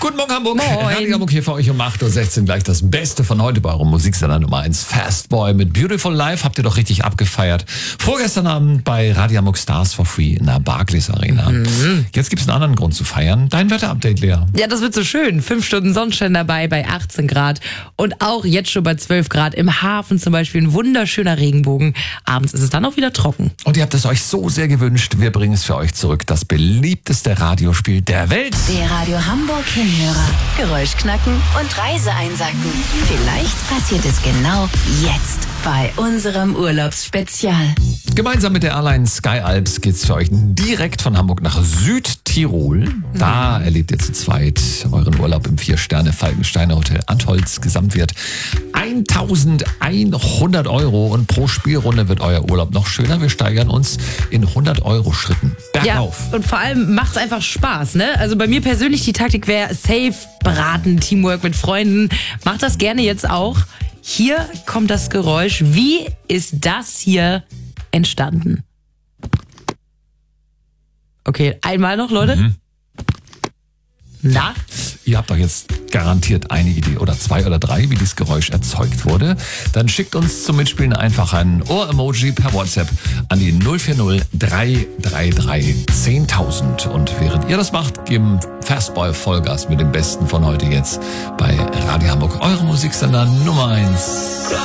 Guten Morgen, Hamburg. Moin. Radio Hamburg hier für euch um 8.16 Uhr. Gleich das Beste von heute bei eurem Musiksender Nummer 1. Fastboy mit Beautiful Life. Habt ihr doch richtig abgefeiert. Vorgestern Abend bei Radio Hamburg Stars for Free in der Barclays Arena. Jetzt gibt's einen anderen Grund zu feiern. Dein Wetterupdate, Lea. Ja, das wird so schön. 5 Stunden Sonnenschein dabei bei 18 Grad. Und auch jetzt schon bei 12 Grad. Im Hafen zum Beispiel ein wunderschöner Regenbogen. Abends ist es dann auch wieder trocken. Und ihr habt es euch so sehr gewünscht. Wir bringen es für euch zurück. Das beliebteste Radiospiel der Welt. Der Radio Hamburg Hinhörer. Geräusch knacken und Reise einsacken. Vielleicht passiert es genau jetzt bei unserem Urlaubsspezial. Gemeinsam mit der Airline Sky Alps geht's für euch direkt von Hamburg nach Südtirol. Da erlebt ihr zu zweit euren Urlaub im 4-Sterne-Falkensteiner Hotel Antholz. Gesamtwert 1.100 € und pro Spielrunde wird euer Urlaub noch schöner. Wir steigern uns in 100-Euro-Schritten bergauf. Ja, und vor allem macht's einfach Spaß, ne? Also bei mir persönlich die Taktik wäre safe, beraten, Teamwork mit Freunden. Macht das gerne jetzt auch. Hier kommt das Geräusch. Wie ist das hier entstanden? Okay, einmal noch, Leute. Na? Ihr habt doch jetzt garantiert eine Idee oder 2 oder 3, wie dieses Geräusch erzeugt wurde. Dann schickt uns zum Mitspielen einfach ein Ohr-Emoji per WhatsApp an die 040 333 10.000. Und während ihr das macht, geben Fastboy Vollgas mit dem Besten von heute jetzt bei Radio Hamburg, eure Musiksender Nummer 1.